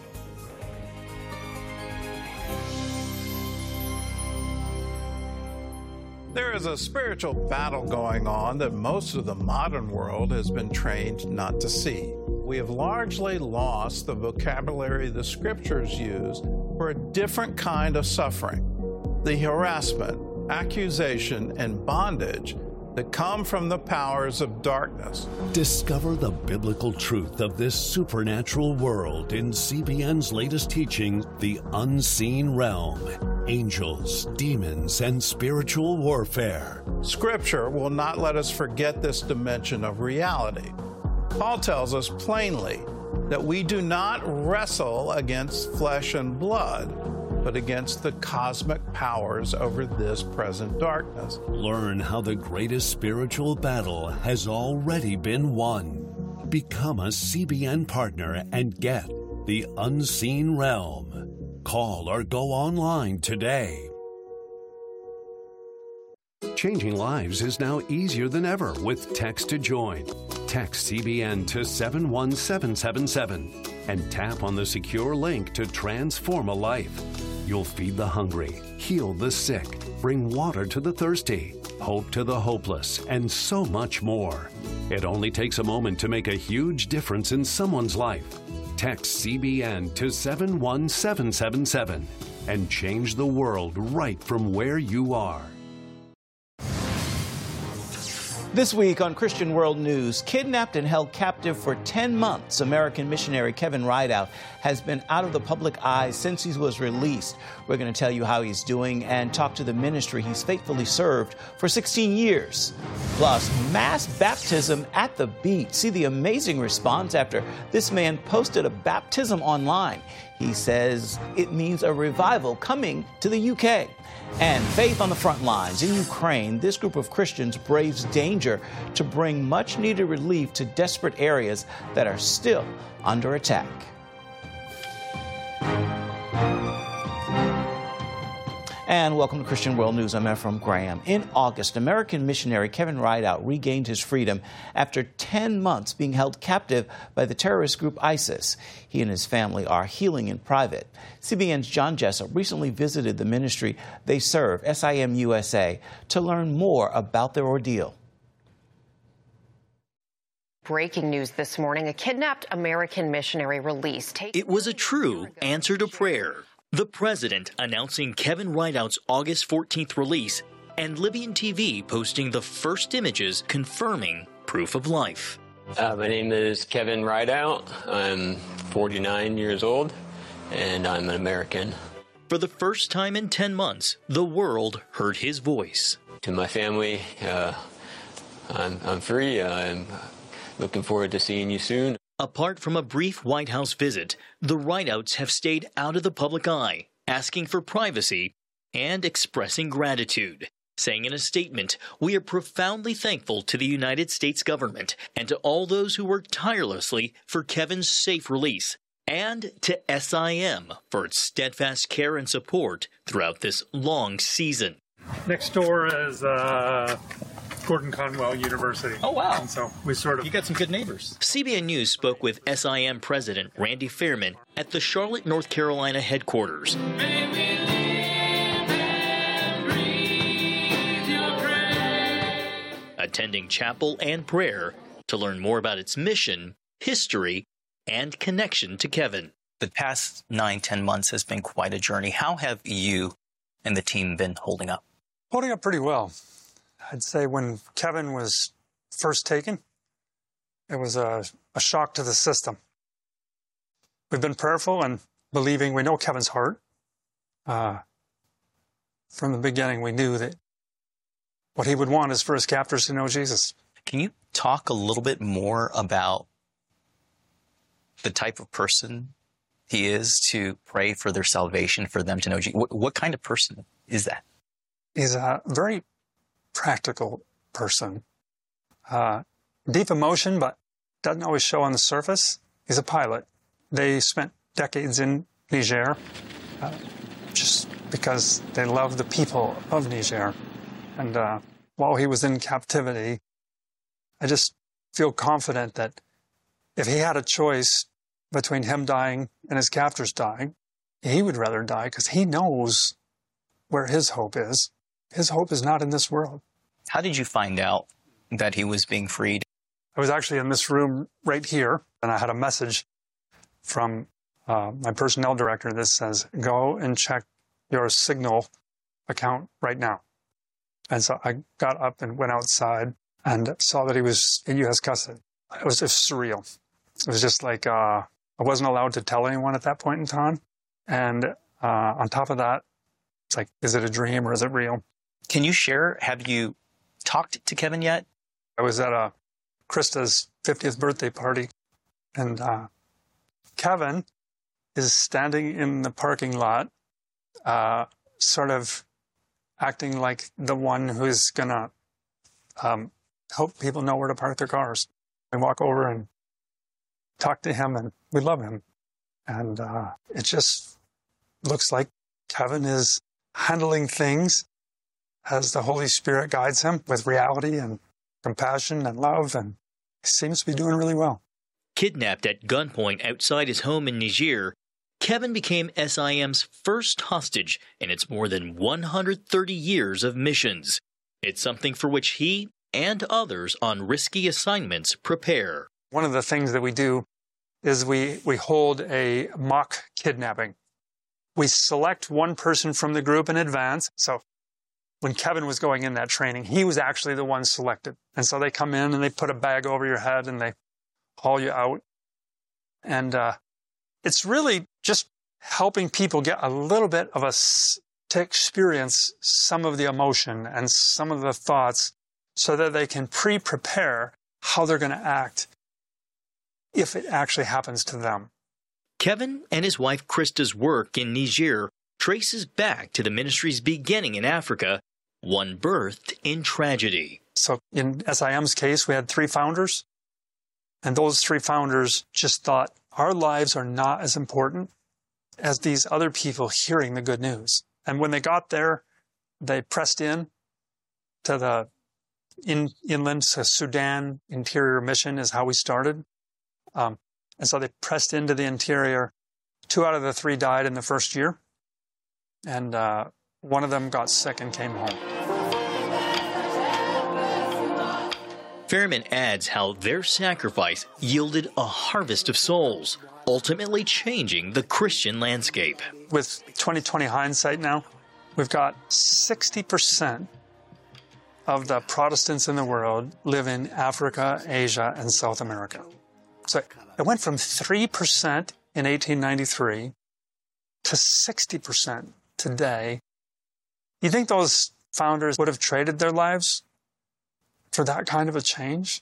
Speaker 1: There is a spiritual battle going on that most of the modern world has been trained not to see. We have largely lost the vocabulary the scriptures use for a different kind of suffering. The harassment, accusation, and bondage that come from the powers of darkness.
Speaker 2: Discover the biblical truth of this supernatural world in CBN's latest teaching, The Unseen Realm: Angels, Demons, and Spiritual Warfare.
Speaker 1: Scripture will not let us forget this dimension of reality. Paul tells us plainly that we do not wrestle against flesh and blood, but against the cosmic powers over this present darkness.
Speaker 2: Learn how the greatest spiritual battle has already been won. Become a CBN partner and get The Unseen Realm. Call or go online today. Changing lives is now easier than ever with Text to Join. Text CBN to 71777 and tap on the secure link to transform a life. You'll feed the hungry, heal the sick, bring water to the thirsty, hope to the hopeless, and so much more. It only takes a moment to make a huge difference in someone's life. Text CBN to 71777 and change the world right from where you are.
Speaker 17: This week on Christian World News, kidnapped and held captive for 10 months, American missionary Kevin Rideout has been out of the public eye since he was released. We're going to tell you how he's doing and talk to the ministry he's faithfully served for 16 years. Plus, mass baptism at the beach. See the amazing response after this man posted a baptism online. He says it means a revival coming to the UK. And faith on the front lines. In Ukraine, this group of Christians braves danger to bring much-needed relief to desperate areas that are still under attack. And welcome to Christian World News. I'm Ephraim Graham. In August, American missionary Kevin Rideout regained his freedom after 10 months being held captive by the terrorist group ISIS. He and his family are healing in private. CBN's John Jessup recently visited the ministry they serve, SIM USA, to learn more about their ordeal.
Speaker 18: Breaking news this morning, a kidnapped American missionary released.
Speaker 19: It was a true answer to prayer. The president announcing Kevin Rideout's August 14th release, and Libyan TV posting the first images confirming proof of life.
Speaker 20: My name is Kevin Rideout. I'm 49 years old, and I'm an American.
Speaker 19: For the first time in 10 months, the world heard his voice.
Speaker 20: To my family, I'm free. I'm looking forward to seeing you soon.
Speaker 19: Apart from a brief White House visit, the Rideouts have stayed out of the public eye, asking for privacy and expressing gratitude, saying in a statement, "We are profoundly thankful to the United States government and to all those who worked tirelessly for Kevin's safe release, and to SIM for its steadfast care and support throughout this long season."
Speaker 21: Next door is Gordon Conwell University.
Speaker 19: Oh, wow.
Speaker 21: And so we
Speaker 19: You got some good neighbors. CBN News spoke with SIM President Randy Fairman at the Charlotte, North Carolina headquarters. Attending chapel and prayer to learn more about its mission, history, and connection to Kevin.
Speaker 22: The past 9-10 months has been quite a journey. How have you and the team been holding up?
Speaker 21: Holding up pretty well. I'd say when Kevin was first taken, it was a shock to the system. We've been prayerful and believing. We know Kevin's heart. From the beginning, we knew that what he would want is for his captors to know Jesus.
Speaker 22: Can you talk a little bit more about the type of person he is to pray for their salvation, for them to know Jesus? What kind of person is that?
Speaker 21: He's a very practical person. Deep emotion, but doesn't always show on the surface. He's a pilot. They spent decades in Niger just because they love the people of Niger. And while he was in captivity, I just feel confident that if he had a choice between him dying and his captors dying, he would rather die because he knows where his hope is. His hope is not in this world.
Speaker 22: How did you find out that he was being freed?
Speaker 21: I was actually in this room right here, and I had a message from my personnel director that says, go and check your Signal account right now. And so I got up and went outside and saw that he was in U.S. custody. It was just surreal. It was just like I wasn't allowed to tell anyone at that point in time. And on top of that, it's like, is it a dream or is it real?
Speaker 22: Can you share, have you talked to Kevin yet?
Speaker 21: I was at Krista's 50th birthday party, and Kevin is standing in the parking lot, sort of acting like the one who's going to help people know where to park their cars. I walk over and talk to him, and we love him. And it just looks like Kevin is handling things as the Holy Spirit guides him with reality and compassion and love, and he seems to be doing really well.
Speaker 19: Kidnapped at gunpoint outside his home in Niger, Kevin became SIM's first hostage in its more than 130 years of missions. It's something for which he and others on risky assignments prepare.
Speaker 21: One of the things that we do is we hold a mock kidnapping. We select one person from the group in advance. So when Kevin was going in that training, he was actually the one selected. And so they come in and they put a bag over your head and they haul you out. And it's really just helping people get a little bit of to experience some of the emotion and some of the thoughts so that they can pre-prepare how they're going to act if it actually happens to them.
Speaker 19: Kevin and his wife Krista's work in Niger traces back to the ministry's beginning in Africa, one birthed in tragedy.
Speaker 21: So in SIM's case, we had 3 founders, and those 3 founders just thought, our lives are not as important as these other people hearing the good news. And when they got there, they pressed in to the inland Sudan Interior Mission is how we started. And so they pressed into the interior. 2 out of the 3 died in the first year. And one of them got sick and came home.
Speaker 19: Fairman adds how their sacrifice yielded a harvest of souls, ultimately changing the Christian landscape.
Speaker 21: With 2020 hindsight now, we've got 60% of the Protestants in the world live in Africa, Asia, and South America. So it went from 3% in 1893 to 60% today. You think those founders would have traded their lives for that kind of a change?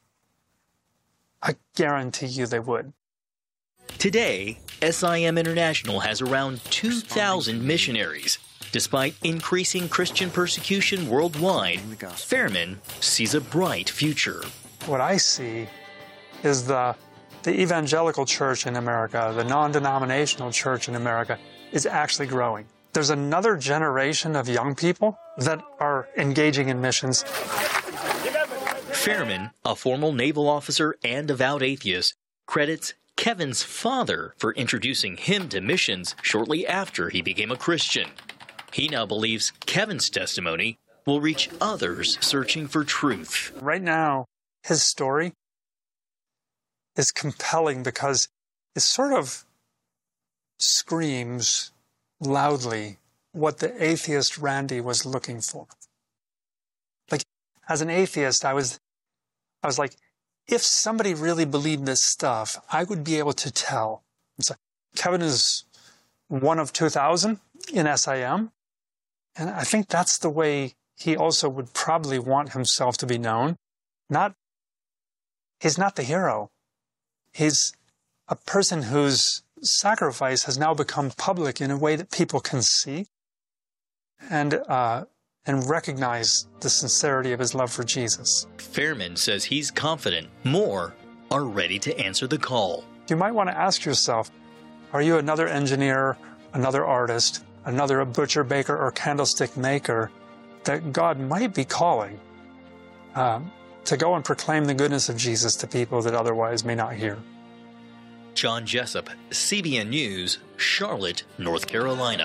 Speaker 21: I guarantee you they would.
Speaker 19: Today, SIM International has around 2,000 missionaries. Despite increasing Christian persecution worldwide, Fairman sees a bright future.
Speaker 21: What I see is the evangelical church in America, the non-denominational church in America, is actually growing. There's another generation of young people that are engaging in missions.
Speaker 19: Fairman, a former naval officer and devout atheist, credits Kevin's father for introducing him to missions shortly after he became a Christian. He now believes Kevin's testimony will reach others searching for truth.
Speaker 21: Right now, his story is compelling because it sort of screams loudly what the atheist Randy was looking for. Like, as an atheist, I was like, if somebody really believed this stuff, I would be able to tell. So Kevin is one of 2,000 in SIM, and I think that's the way he also would probably want himself to be known. He's not the hero. He's a person whose sacrifice has now become public in a way that people can see and recognize the sincerity of his love for Jesus.
Speaker 19: Fairman says he's confident more are ready to answer the call.
Speaker 21: You might want to ask yourself, are you another engineer, another artist, another butcher, baker, or candlestick maker that God might be calling to go and proclaim the goodness of Jesus to people that otherwise may not hear?
Speaker 19: John Jessup, CBN News, Charlotte, North Carolina.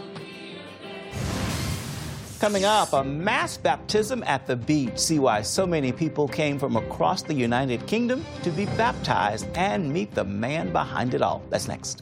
Speaker 17: Coming up, a mass baptism at the beach. See why so many people came from across the United Kingdom to be baptized and meet the man behind it all. That's next.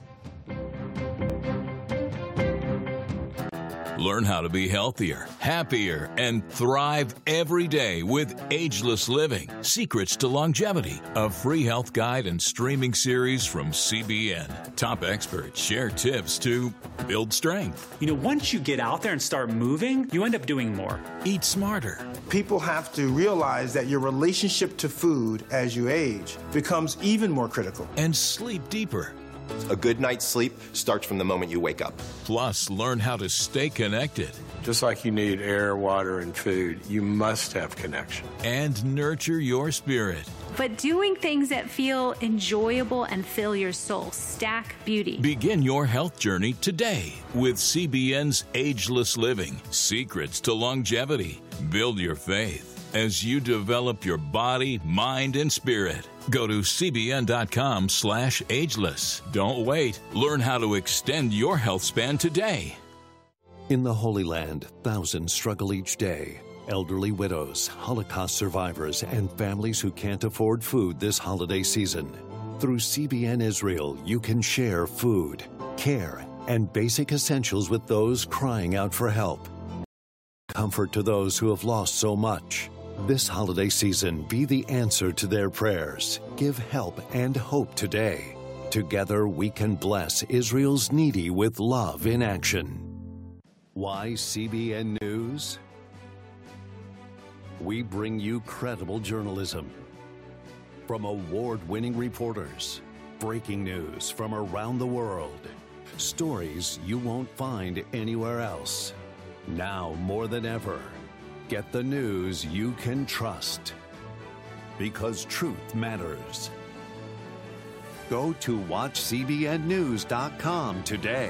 Speaker 5: Learn how to be healthier, happier, and thrive every day with Ageless Living, Secrets to Longevity, a free health guide and streaming series from CBN. Top experts share tips to build strength.
Speaker 6: You know, once you get out there and start moving, you end up doing more.
Speaker 5: Eat smarter.
Speaker 23: People have to realize that your relationship to food as you age becomes even more critical.
Speaker 5: And sleep deeper.
Speaker 24: A good night's sleep starts from the moment you wake up.
Speaker 5: Plus, learn how to stay connected.
Speaker 25: Just like you need air, water, and food, you must have connection.
Speaker 5: And nurture your spirit.
Speaker 26: But doing things that feel enjoyable and fill your soul. Stack Beauty.
Speaker 5: Begin your health journey today with CBN's Ageless Living, Secrets to Longevity. Build your faith as you develop your body, mind, and spirit. Go to cbn.com/ageless. Don't wait. Learn how to extend your health span today.
Speaker 2: In the Holy Land, thousands struggle each day. Elderly widows, Holocaust survivors, and families who can't afford food this holiday season. Through CBN Israel, you can share food, care, and basic essentials with those crying out for help. Comfort to those who have lost so much. This holiday season, be the answer to their prayers. Give help and hope today. Together, we can bless Israel's needy with love in action. Why CBN News? We bring you credible journalism from award-winning reporters, breaking news from around the world, stories you won't find anywhere else. Now more than ever, get the news you can trust, because truth matters. Go to watchcbnnews.com today.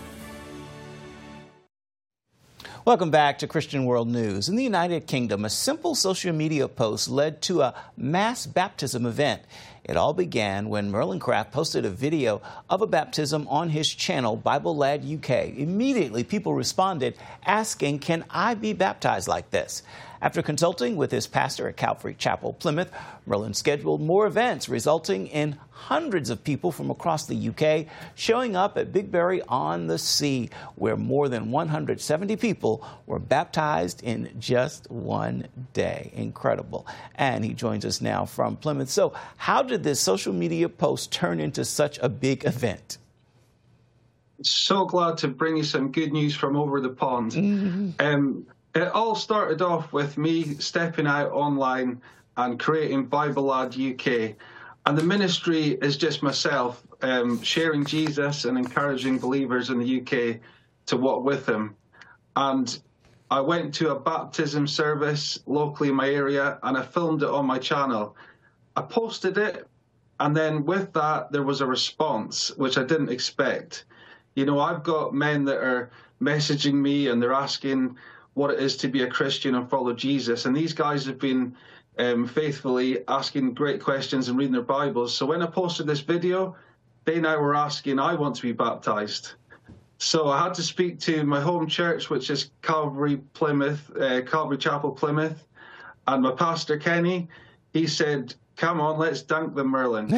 Speaker 17: Welcome back to Christian World News. In the United Kingdom, a simple social media post led to a mass baptism event. It all began when Merlin Craft posted a video of a baptism on his channel, Bible Lad UK. Immediately, people responded asking, "Can I be baptized like this?" After consulting with his pastor at Calvary Chapel, Plymouth, Merlin scheduled more events, resulting in hundreds of people from across the UK showing up at Bigbury-on-the-Sea, where more than 170 people were baptized in just one day. Incredible. And he joins us now from Plymouth. So how did this social media post turn into such a big event?
Speaker 27: So glad to bring you some good news from over the pond. It all started off with me stepping out online and creating Bible Lad UK. And the ministry is just myself sharing Jesus and encouraging believers in the UK to walk with him. And I went to a baptism service locally in my area and I filmed it on my channel. I posted it, and then with that there was a response which I didn't expect. You know, I've got men that are messaging me and they're asking what it is to be a Christian and follow Jesus. And these guys have been faithfully asking great questions and reading their Bibles. So when I posted this video, they now were asking, I want to be baptized. So I had to speak to my home church, which is Calvary Chapel, Plymouth. And my pastor, Kenny, he said, come on, let's dunk them, Merlin.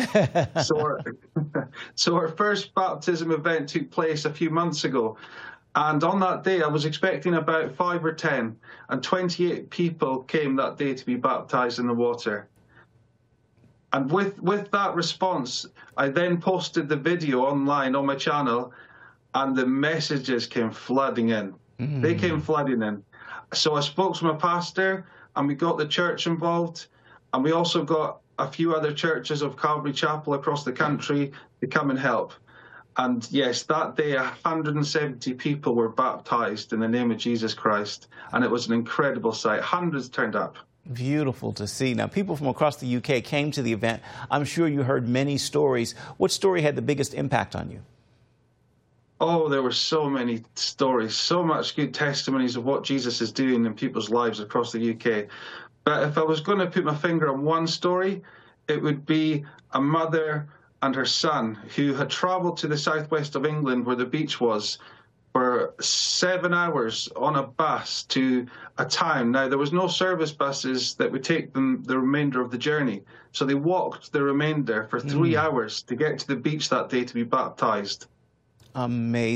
Speaker 27: So our first baptism event took place a few months ago. And on that day, I was expecting about 5 or 10, and 28 people came that day to be baptized in the water. And with that response, I then posted the video online on my channel, and the messages came flooding in. They came flooding in. So I spoke to my pastor, and we got the church involved, and we also got a few other churches of Calvary Chapel across the country to come and help. And yes, that day, 170 people were baptized in the name of Jesus Christ. And it was an incredible sight. Hundreds turned up.
Speaker 17: Beautiful to see. Now, people from across the UK came to the event. I'm sure you heard many stories. What story had the biggest impact on you?
Speaker 27: Oh, there were so many stories, so much good testimonies of what Jesus is doing in people's lives across the UK. But if I was going to put my finger on one story, it would be a mother and her son who had travelled to the southwest of England where the beach was for 7 hours on a bus to a town. Now, there was no service buses that would take them the remainder of the journey. So they walked the remainder for 3 hours to get to the beach that day to be baptized.
Speaker 17: Amazing.